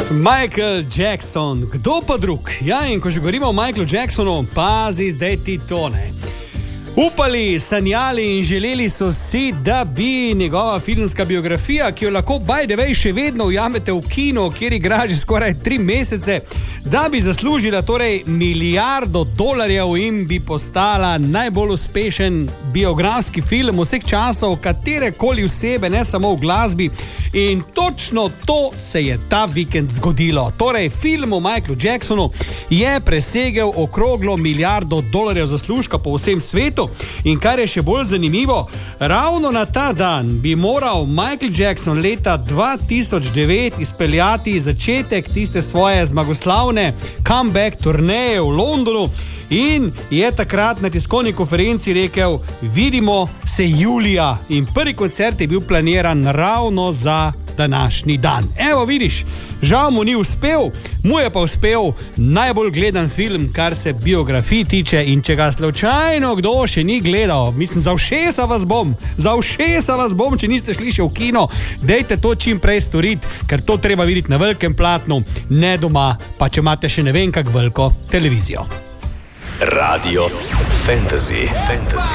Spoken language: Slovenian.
Michael Jackson, kdo pa drug? Ja, in ko že govorimo o Michaelu Jacksonu, pazi zdaj ti tone. Upali, sanjali in želeli so si, da bi njegova filmska biografija, ki jo lahko by the way še vedno ujamete v kino, kjer igra že skoraj 3 mesece, da bi zaslužila torej $1 milijardo in bi postala najbolj uspešen biografski film vseh časov, katerekoli osebe, ne samo v glasbi. In točno to se je ta vikend zgodilo. Torej, film o Michaelu Jacksonu je presegel okroglo $1 milijardo zaslužka po vsem svetu. In kar je še bolj zanimivo, ravno na ta dan bi moral Michael Jackson leta 2009 izpeljati začetek tiste svoje zmagoslavne comeback turneje v Londonu in je takrat na tiskovni konferenci rekel: vidimo se julija. In prvi koncert je bil planiran ravno za današnji dan. Evo vidiš, žal mu ni uspel, mu je pa uspel najbolj gledan film, kar se biografij tiče. In če ga slučajno kdo še ni gledal, mislim, za ušesa vas bom, če niste šli še v kino, dejte to čim prej storiti, ker to treba videti na velikem platnu, ne doma, pa če imate še ne vem kak veliko televizijo. Radio Fantasy.